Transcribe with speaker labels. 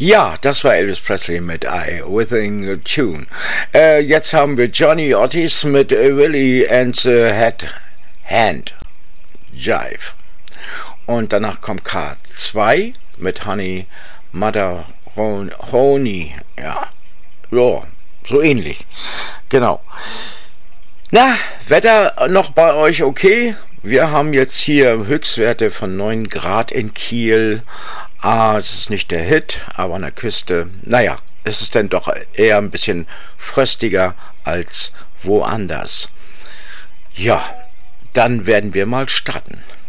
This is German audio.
Speaker 1: Ja, das war Elvis Presley mit I Within a Tune. Jetzt haben wir Johnny Otis mit Willie and the Hand Jive. Und danach kommt K2 mit Honey Madaroni. Ja, so ähnlich. Genau. Na, Wetter noch bei euch okay? Wir haben jetzt hier Höchstwerte von 9 Grad in Kiel. Es ist nicht der Hit, aber an der Küste, naja, es ist dann doch eher ein bisschen fröstiger als woanders. Ja, dann werden wir mal starten.